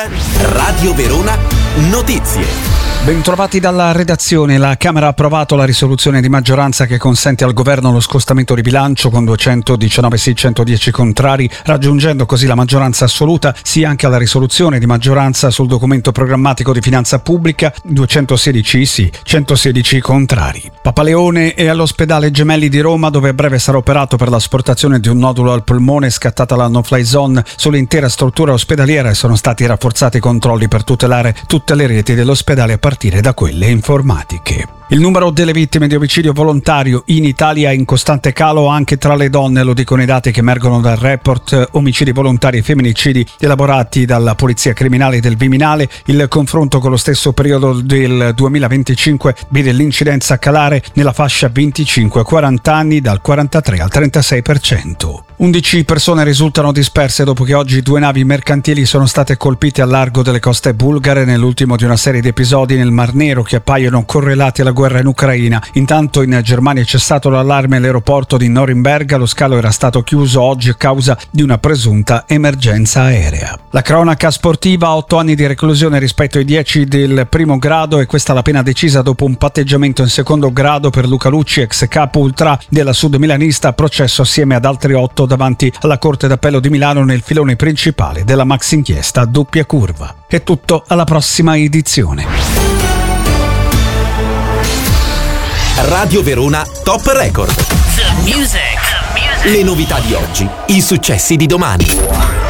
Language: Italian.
Radio Verona Notizie. Bentrovati dalla redazione. La Camera ha approvato la risoluzione di maggioranza che consente al governo lo scostamento di bilancio con 219 sì, 110 contrari, raggiungendo così la maggioranza assoluta, sia anche alla risoluzione di maggioranza sul documento programmatico di finanza pubblica, 216 sì, 116 contrari. Papaleone è all'ospedale Gemelli di Roma, dove a breve sarà operato per l'asportazione di un nodulo al polmone scattata la no-fly zone sull'intera struttura ospedaliera e sono stati rafforzati i controlli per tutelare tutte le reti dell'ospedale a partire da quelle informatiche. Il numero delle vittime di omicidio volontario in Italia è in costante calo anche tra le donne, lo dicono i dati che emergono dal report omicidi volontari e femminicidi elaborati dalla Polizia Criminale del Viminale. Il confronto con lo stesso periodo del 2025 vede l'incidenza calare nella fascia 25-40 anni dal 43 al 36%. 11 persone risultano disperse dopo che oggi 2 navi mercantili sono state colpite al largo delle coste bulgare nell'ultimo di una serie di episodi nel Mar Nero che appaiono correlati alla guerra in Ucraina. Intanto in Germania è cessato l'allarme all'aeroporto di Norimberga, lo scalo era stato chiuso oggi a causa di una presunta emergenza aerea. La cronaca sportiva, 8 anni di reclusione rispetto ai 10 del primo grado, e questa la pena decisa dopo un patteggiamento in secondo grado per Luca Lucci, ex capo ultra della Sud milanista, processo assieme ad altri 8 davanti alla Corte d'Appello di Milano nel filone principale della maxi inchiesta a doppia curva. È tutto, alla prossima edizione. Radio Verona Top Record. The music. Le novità di oggi, i successi di domani.